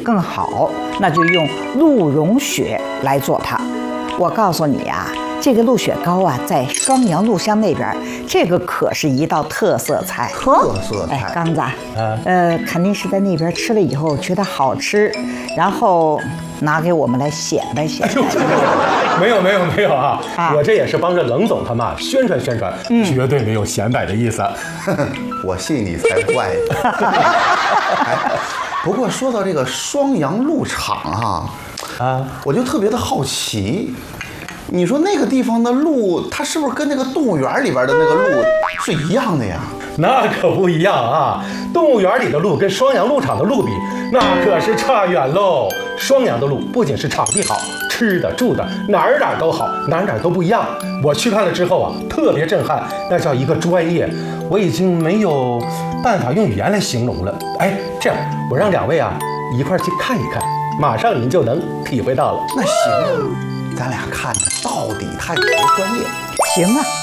更好，那就用鹿茸雪来做它。我告诉你啊，这个鹿雪糕啊，在双阳鹿乡那边，这个可是一道特色菜。 特色菜。 哎，刚子，肯定是在那边吃了以后觉得好吃，然后拿给我们来显摆显摆。 没有啊！我这也是帮着冷总他们宣传宣传，绝对没有显摆的意思。 我信你才怪呢。哎，不过说到这个双阳鹿场我就特别的好奇，你说那个地方的鹿，它是不是跟那个动物园里边的那个鹿是一样的呀？ 那可不一样啊！动物园里的鹿跟双阳鹿场的鹿比，那可是差远喽。双阳的鹿不仅是场地好，吃的住的哪儿都好，哪儿都不一样。我去看了之后啊，特别震撼，那叫一个专业，我已经没有办法用语言来形容了。哎，这样我让两位啊一块儿去看一看，马上您就能体会到了。 那行啊，咱俩看看到底它有多专业。 行啊。